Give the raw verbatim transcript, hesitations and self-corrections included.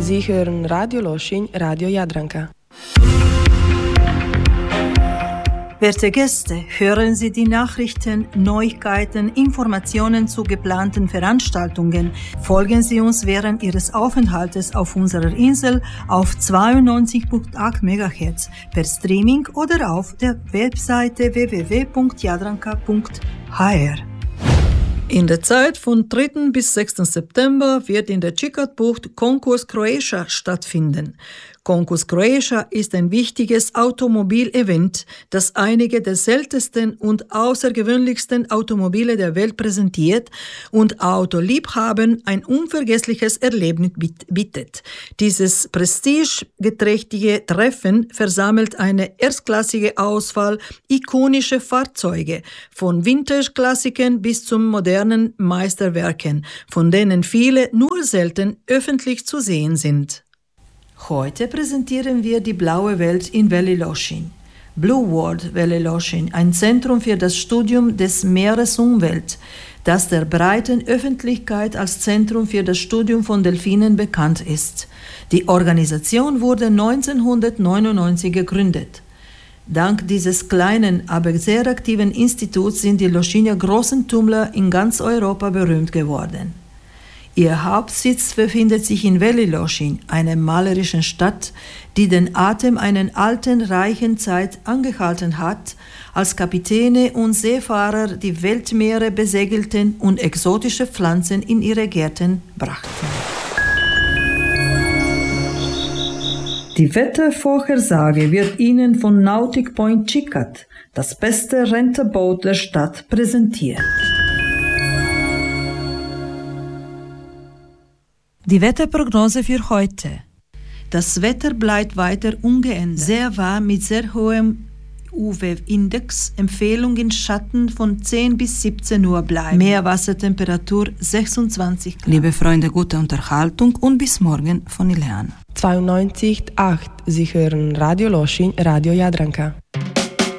Sie hören Radio Loschin, Radio Jadranka. Werte Gäste, hören Sie die Nachrichten, Neuigkeiten, Informationen zu geplanten Veranstaltungen. Folgen Sie uns während Ihres Aufenthaltes auf unserer Insel auf zweiundneunzig Komma acht Megahertz per Streaming oder auf der Webseite w w w punkt jadranka punkt h r. In der Zeit von dritten bis sechsten September wird in der Čikad-Bucht Konkurs Croatia stattfinden. Konkurs Croatia ist ein wichtiges Automobilevent, das einige der seltensten und außergewöhnlichsten Automobile der Welt präsentiert und Autoliebhabern ein unvergessliches Erlebnis bietet. Dieses prestigeträchtige Treffen versammelt eine erstklassige Auswahl ikonischer Fahrzeuge, von Vintage-Klassikern bis zu modernen Meisterwerken, von denen viele nur selten öffentlich zu sehen sind. Heute präsentieren wir die blaue Welt in Veli Lošinj. Blue World Veli Lošinj, ein Zentrum für das Studium des Meeresumwelt, das der breiten Öffentlichkeit als Zentrum für das Studium von Delfinen bekannt ist. Die Organisation wurde neunzehnhundertneunundneunzig gegründet. Dank dieses kleinen, aber sehr aktiven Instituts sind die Lošinjer großen Tummler in ganz Europa berühmt geworden. Ihr Hauptsitz befindet sich in Veli Lošinj, einer malerischen Stadt, die den Atem einer alten, reichen Zeit angehalten hat, als Kapitäne und Seefahrer die Weltmeere besegelten und exotische Pflanzen in ihre Gärten brachten. Die Wettervorhersage wird Ihnen von Nautic Point Čikad, das beste Renterboot der Stadt, präsentiert. Die Wetterprognose für heute. Das Wetter bleibt weiter ungeändert. Sehr warm mit sehr hohem U V-Index. Empfehlung in Schatten von zehn bis siebzehn Uhr bleiben. Meerwassertemperatur sechsundzwanzig Grad. Liebe Freunde, gute Unterhaltung und bis morgen von Ileana. zweiundneunzig Komma acht. Sie hören Radio Lošinj, Radio Jadranka.